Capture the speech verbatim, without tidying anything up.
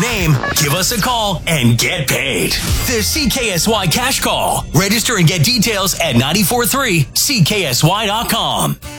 name, give us a call, and get paid. The C K S Y Cash Call. Register and get details at nine four three C K S Y dot com.